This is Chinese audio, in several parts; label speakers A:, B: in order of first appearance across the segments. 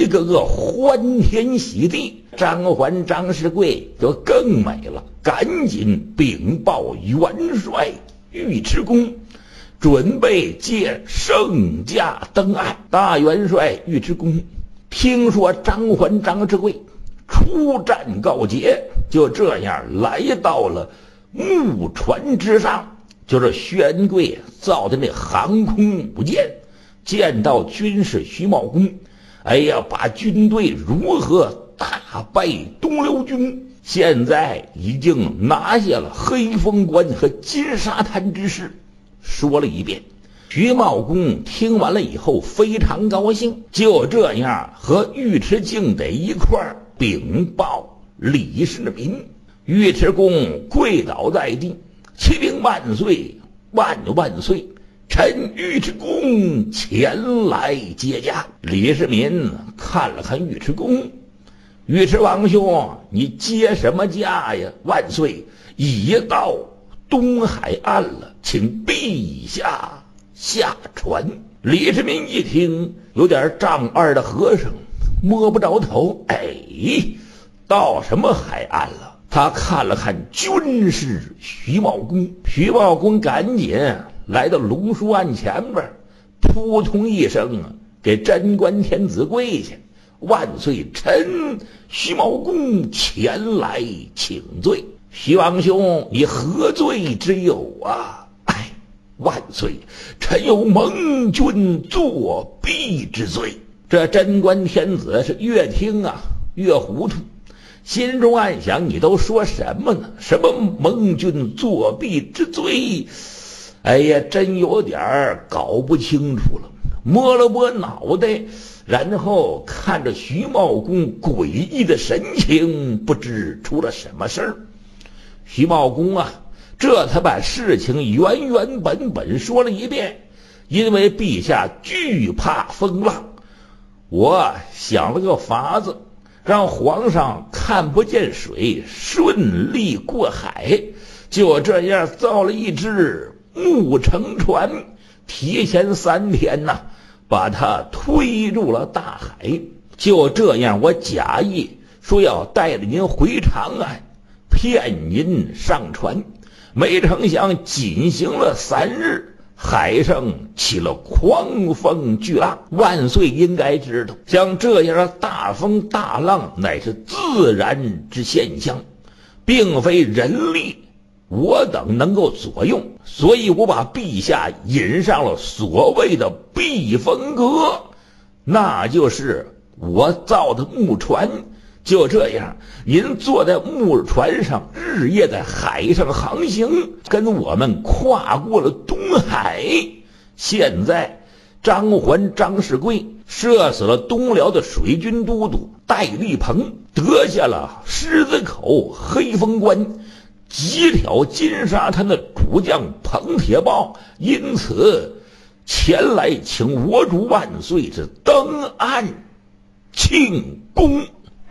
A: 个个欢天喜地。张环、张世贵就更美了，赶紧禀报元帅尉迟恭，准备借圣驾登岸。大元帅尉迟恭听说张环、张世贵出战告捷，就这样来到了木船之上，就是宣贵造的那航空母舰，见到军师徐茂公，哎呀，把军队如何大败东辽军，现在已经拿下了黑风关和金沙滩之事，说了一遍。徐茂公听完了以后非常高兴，就这样和尉迟敬得一块儿禀报李世民。尉迟恭跪倒在地，启禀万岁，万万岁，臣尉迟恭前来接驾。李世民看了看尉迟恭，尉迟王兄，你接什么驾呀？万岁，已到东海岸了，请陛下下船。李世民一听，有点丈二的和尚摸不着头，到什么海岸了？他看了看军师徐茂公，徐茂公赶紧来到龙书案前边，扑通一声给贞观天子跪下，万岁，臣徐茂公前来请罪。徐王兄，你何罪之有啊？万岁，臣有蒙君作弊之罪。这贞观天子是越听越糊涂，心中暗想，你都说什么呢？什么蒙君作弊之罪？哎呀，真有点搞不清楚了。摸了摸脑袋，然后看着徐茂公诡异的神情，不知出了什么事儿。徐茂公这才把事情原原本本说了一遍。因为陛下惧怕风浪，我想了个法子，让皇上看不见水，顺利过海。就这样造了一只木乘船，提前3天把它推入了大海。就这样，我假意说要带着您回长安，骗您上船，没成想仅行了3日，海上起了狂风巨浪。万岁应该知道，像这样的大风大浪乃是自然之现象，并非人力我等能够左右，所以我把陛下引上了所谓的避风阁，那就是我造的木船。就这样，您坐在木船上，日夜在海上航行，跟我们跨过了东海。现在张环、张世贵射死了东辽的水军都督戴笠鹏，得下了狮子口、黑风关，几条金沙滩的主将彭铁豹，因此前来请我主万岁是登岸庆功。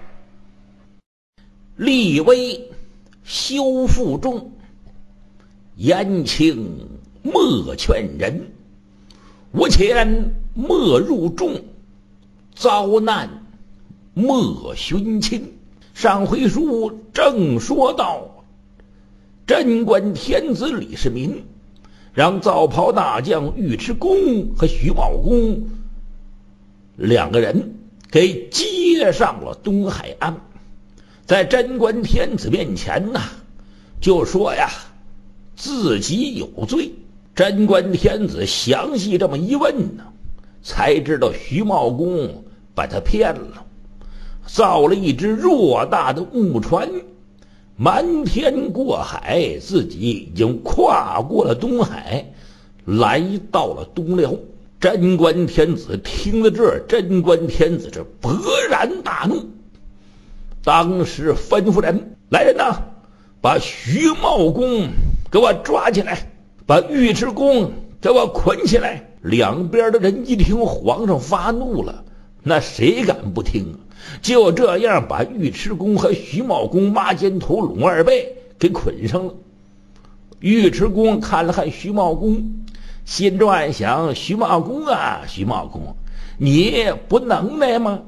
A: 立威修复中，言轻莫劝人，无钱莫入众，遭难莫寻亲。上回书正说到，贞观天子李世民让皂袍大将尉迟恭和徐茂公2个人给接上了东海岸。在贞观天子面前就说自己有罪。贞观天子详细这么一问才知道徐茂公把他骗了，造了一只偌大的木船，瞒天过海，自己已经跨过了东海，来到了东辽。贞观天子听了这，贞观天子这勃然大怒，当时吩咐人，来人把徐茂公给我抓起来，把尉迟恭给我捆起来。两边的人一听皇上发怒了，那谁敢不听就这样把尉迟恭和徐茂公抹肩头拢二背给捆上了。尉迟恭看了看徐茂公，心中暗想，徐茂公徐茂公，你不能耐吗？